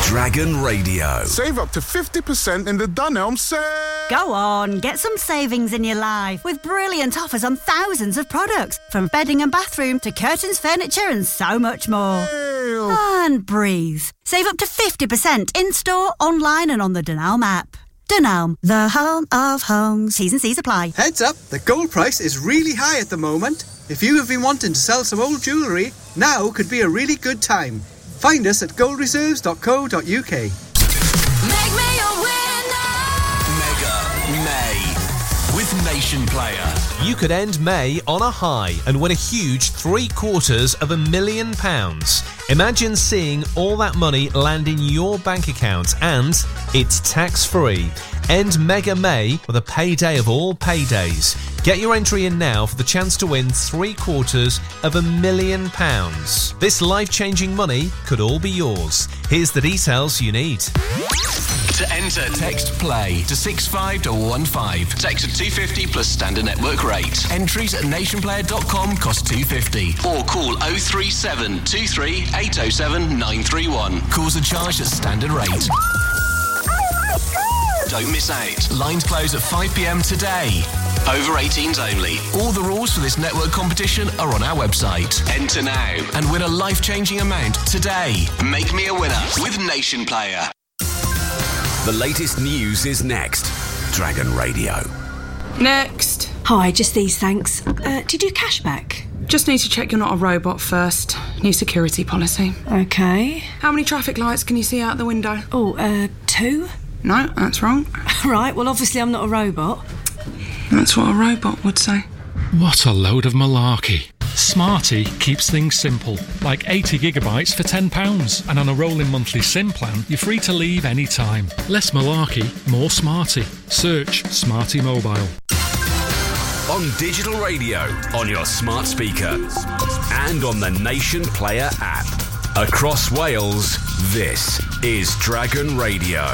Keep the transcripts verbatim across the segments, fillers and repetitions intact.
Dragon Radio. Save up to fifty percent in the Dunelm sale. Go on, get some savings in your life with brilliant offers on thousands of products, from bedding and bathroom to curtains, furniture and so much more. Ew. And breathe. Save up to fifty percent in-store, online and on the Dunelm app. Dunelm, the home of homes. T's and C's apply. Heads up, the gold price is really high at the moment. If you have been wanting to sell some old jewellery, now could be a really good time. Find us at gold reserves dot co dot uk. Make me a winner! Mega May with Nation Player. You could end May on a high and win a huge three quarters of a million pounds. Imagine seeing all that money land in your bank account, and it's tax-free. End Mega May with a payday of all paydays. Get your entry in now for the chance to win three quarters of a million pounds. This life-changing money could all be yours. Here's the details you need. To enter, text PLAY to six five one five. Text at two fifty plus standard network rate. Entries at nation player dot com cost two fifty. Or call oh three seven two three eight oh seven nine three one. Calls are charged at standard rate. Don't miss out. Lines close at five p.m. today. Over eighteens only. All the rules for this network competition are on our website. Enter now and win a life-changing amount today. Make me a winner with Nation Player. The latest news is next. Dragon Radio. Next. Hi, just these, thanks. Uh, do you do cashback? Just need to check you're not a robot first. New security policy. Okay. How many traffic lights can you see out the window? Oh, uh, two? No, that's wrong. Right, well, obviously I'm not a robot. That's what a robot would say. What a load of malarkey. Smarty keeps things simple, like eighty gigabytes for ten pounds, and on a rolling monthly SIM plan, you're free to leave any time. Less malarkey, more Smarty. Search Smarty Mobile. On digital radio, on your smart speaker, and on the Nation Player app. Across Wales, this is Dragon Radio.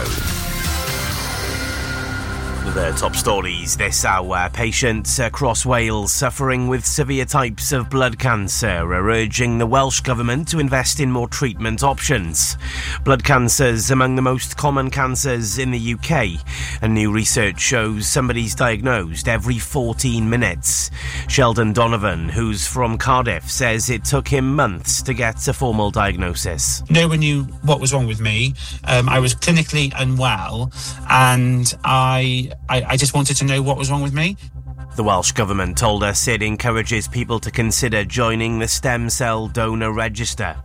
The top stories this hour. Patients across Wales suffering with severe types of blood cancer are urging the Welsh Government to invest in more treatment options. Blood cancer's among the most common cancers in the U K, and new research shows somebody's diagnosed every fourteen minutes. Sheldon Donovan, who's from Cardiff, says it took him months to get a formal diagnosis. No one knew what was wrong with me. Um, I was clinically unwell, and I... I, I just wanted to know what was wrong with me. The Welsh Government told us it encourages people to consider joining the stem cell donor register.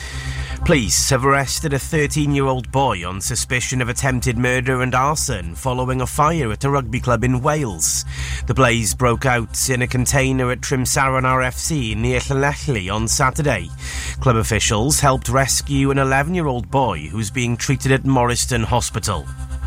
Police have arrested a thirteen-year-old boy on suspicion of attempted murder and arson following a fire at a rugby club in Wales. The blaze broke out in a container at Trimsaran R F C near Llanelli on Saturday. Club officials helped rescue an eleven-year-old boy who's being treated at Morriston Hospital.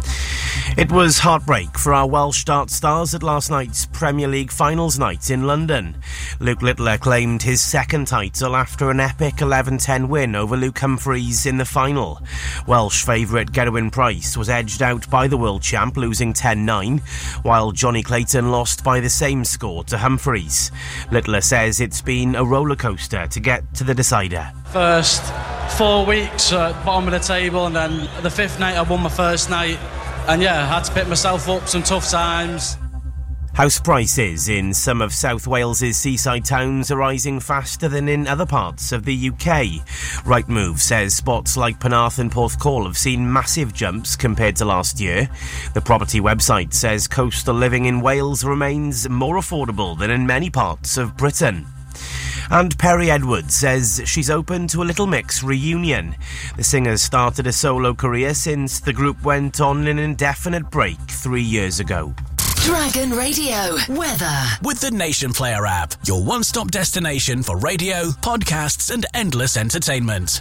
It was heartbreak for our Welsh dart stars at last night's Premier League finals night in London. Luke Littler claimed his second title after an epic eleven ten win over Luke Humphreys in the final. Welsh favourite Gerwyn Price was edged out by the world champ, losing ten nine, while Johnny Clayton lost by the same score to Humphreys. Littler says it's been a rollercoaster to get to the decider. First four weeks at bottom of the table, and then the fifth night I won my first night. And yeah, I had to pick myself up some tough times. House prices in some of South Wales's seaside towns are rising faster than in other parts of the U K. Rightmove says spots like Penarth and Porthcawl have seen massive jumps compared to last year. The property website says coastal living in Wales remains more affordable than in many parts of Britain. And Perry Edwards says she's open to a Little Mix reunion. The singer's started a solo career since the group went on an indefinite break three years ago. Dragon Radio weather with the Nation Player app, your one-stop destination for radio, podcasts and endless entertainment.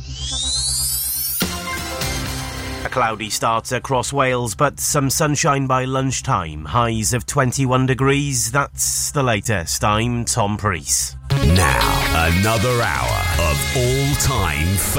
A cloudy start across Wales, but some sunshine by lunchtime. Highs of twenty-one degrees. That's the latest. I'm Tom Preece. Now, another hour of all-time favourites.